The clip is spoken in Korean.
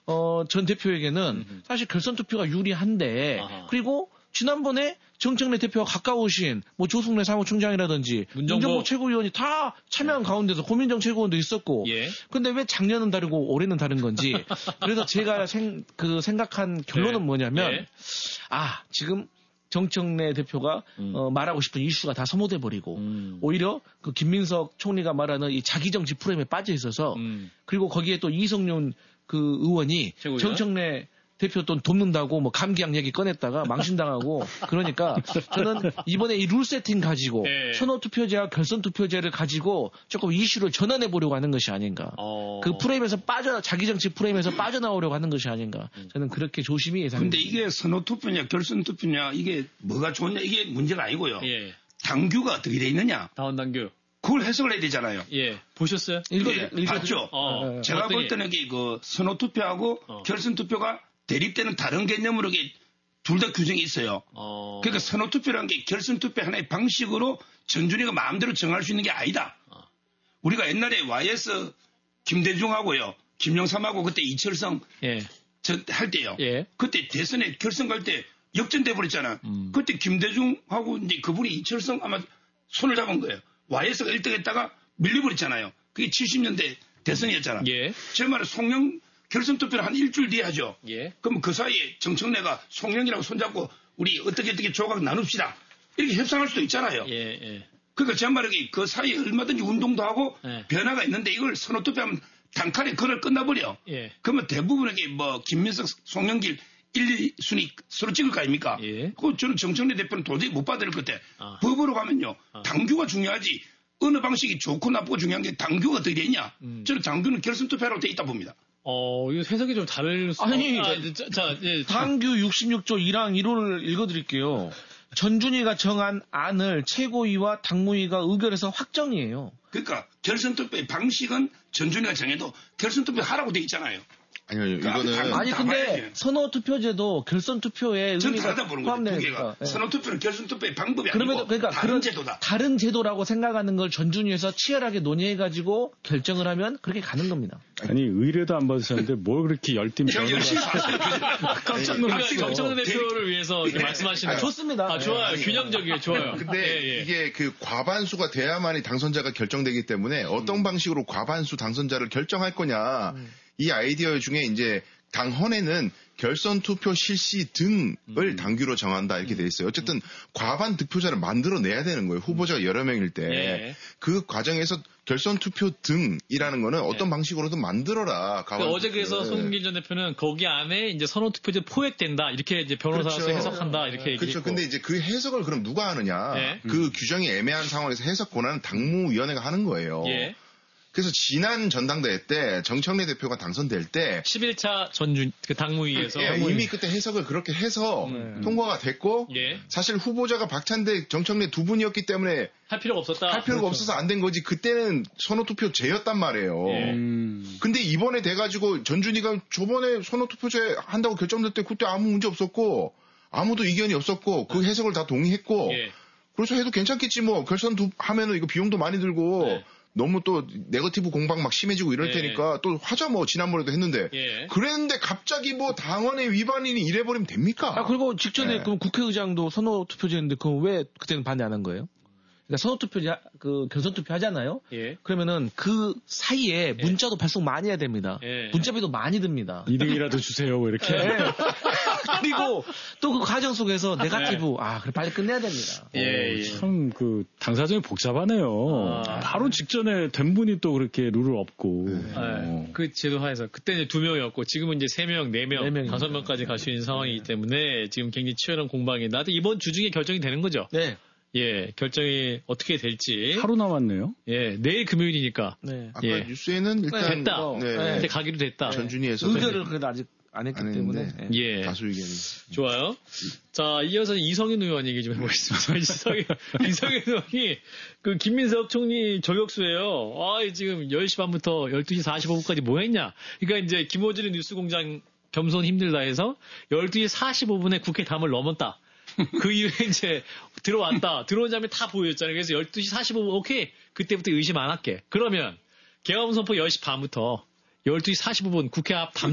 전 대표에게는 사실 결선 투표가 유리한데 그리고 지난번에 정청래 대표와 가까우신 뭐 조승래 사무총장이라든지 문정보 최고위원이 다 참여한 가운데서 고민정 최고위원도 있었고 근데 왜 작년은 다르고 올해는 다른 건지 그래서 제가 생각한 결론은 뭐냐면 지금 정청래 대표가 말하고 싶은 이슈가 다 소모돼 버리고 오히려 그 김민석 총리가 말하는 이 자기정치 프레임에 빠져 있어서 그리고 거기에 또 이성윤 그 의원이 최고위원? 정청래 대표 돈 돕는다고 뭐 감기약 얘기 꺼냈다가 망신당하고 그러니까 저는 이번에 이 룰 세팅 가지고 선호 투표제와 결선 투표제를 가지고 조금 이슈를 전환해 보려고 하는 것이 아닌가. 그 프레임에서 자기 정치 프레임에서 빠져나오려고 하는 것이 아닌가. 저는 그렇게 조심히 예상합니다. 근데 이게 선호 투표냐 결선 투표냐 이게 뭐가 좋냐 이게 문제가 아니고요. 당규가 어떻게 돼 있느냐. 다원 당규. 그걸 해석을 해야 되잖아요. 보셨어요? 봤죠. 제가 볼 때는 그 선호 투표하고 결선 투표가 대립되는 다른 개념으로 둘 다 규정이 있어요. 그러니까 선호 투표라는 게 결선 투표 하나의 방식으로 전준희가 마음대로 정할 수 있는 게 아니다. 우리가 옛날에 YS 김대중하고요, 김영삼하고 그때 이철성 할 때요. 그때 대선에 결선 갈 때 역전돼 버렸잖아. 그때 김대중하고 이제 그분이 이철성 아마 손을 잡은 거예요. YS가 1등 했다가 밀려버렸잖아요. 그게 70년대 대선이었잖아. 제 말은 송영 결선 투표를 한 일주일 뒤에 하죠. 그럼 그 사이에 정청래가 송영이라고 손잡고 우리 어떻게 조각 나눕시다. 이렇게 협상할 수도 있잖아요. 그러니까 제 말은 그 사이에 얼마든지 운동도 하고 변화가 있는데 이걸 선호 투표하면 단칼에 그걸 끝나버려. 그러면 대부분에게 뭐 김민석, 송영길 1, 2순위 서로 찍을 거 아닙니까? 그 저는 정청래 대표는 도저히 못 받을 것 같아. 법으로 가면요. 당규가 중요하지. 어느 방식이 좋고 나쁘고 중요한 게 당규가 어떻게 돼 있냐. 저는 당규는 결선 투표로 돼 있다 봅니다. 이거 해석이 좀 다를 수 아니, 당규 66조 1항 1호를 읽어드릴게요. 전준희가 정한 안을 최고위와 당무위가 의결해서 확정이에요. 그러니까 결선 투표의 방식은 전준희가 정해도 결선 투표 하라고 돼 있잖아요. 아니요, 이거는. 근데 선호 투표제도 결선 투표에 의미가 포함되니까. 선호 투표는 결선 투표의 방법이 아니고 그러니까 다른 제도다. 다른 제도라고 생각하는 걸 전준위에서 치열하게 논의해가지고 결정을 하면 그렇게 가는 겁니다. 아니, 의뢰도 안 받으셨는데 뭘 그렇게 열띤 깜짝 놀랐어요. 정청래 대표를 위해서 말씀하시는 좋습니다. 좋아요. 균형적이에요. 좋아요. 근데 이게 그 과반수가 돼야만이 당선자가 결정되기 때문에 어떤 방식으로 과반수 당선자를 결정할 거냐. 이 아이디어 중에 이제 당헌에는 결선 투표 실시 등을 당규로 정한다 이렇게 돼 있어요. 어쨌든 과반 득표자를 만들어내야 되는 거예요. 후보자가 여러 명일 때. 그 과정에서 결선 투표 등이라는 거는 어떤 방식으로든 만들어라. 어제 그래서 손흥민 전 대표는 거기 안에 이제 선호 투표제 포획된다 이렇게 이제 변호사로서 해석한다 이렇게 얘기했고. 그렇죠. 근데 이제 그 해석을 그럼 누가 하느냐? 그 규정이 애매한 상황에서 해석 권한은 당무위원회가 하는 거예요. 그래서 지난 전당대회 때 정청래 대표가 당선될 때 11차 그 당무위에서 이미 그때 해석을 그렇게 해서 통과가 됐고 사실 후보자가 박찬대 정청래 두 분이었기 때문에 할 필요가 없어서 안 된 거지. 그때는 선호투표제였단 말이에요. 근데 이번에 돼가지고 전준희가 저번에 선호투표제 한다고 결정될 때 그때 아무 문제 없었고 아무도 이견이 없었고 그 해석을 다 동의했고 그래서 해도 괜찮겠지 뭐 결선 하면은 이거 비용도 많이 들고 너무 또 네거티브 공방 막 심해지고 이럴 테니까 또 하자 뭐 지난번에도 했는데 그랬는데 갑자기 뭐 당원의 위반이니 이래버리면 됩니까? 그리고 직전에 그럼 국회의장도 선호 투표제인데 그럼 왜 그때는 반대 안 한 거예요? 그러니까 선호 투표제 결선 투표 하잖아요. 그러면은 그 사이에 문자도 발송 많이 해야 됩니다. 문자비도 많이 듭니다. 2등이라도 주세요, 뭐 이렇게. 그리고 또 그 과정 속에서 네거티브 그래 빨리 끝내야 됩니다. 참 그 당사정이 복잡하네요. 바로 직전에 된 분이 또 그렇게 룰을 없고. 그 제도 하에서 그때 이제 2명이었고 지금은 이제 3명, 4명, 5명까지 갈 수 있는 상황이기 때문에 지금 굉장히 치열한 공방이 나도 이번 주 중에 결정이 되는 거죠. 결정이 어떻게 될지. 하루 남았네요. 내일 금요일이니까. 아까 뉴스에는 일단 됐다. 근데 가기로 됐다. 전준희에서 의결을 그래도 아직 안 했기 때문에. 다수 의견이. 좋아요. 자, 이어서 이성윤 의원 얘기 좀 해보겠습니다. 이성윤 의원이 그 김민석 총리 저격수예요. 지금 10시 반부터 12시 45분까지 뭐 했냐. 그러니까 이제 김호준의 뉴스공장 겸손 힘들다 해서 12시 45분에 국회 담을 넘었다. 그 이후에 이제 들어왔다. 들어온 다음에 다 보였잖아요. 그래서 12시 45분 오케이. 그때부터 의심 안 할게. 그러면 계엄 선포 10시 반부터 12시 45분 국회 앞 담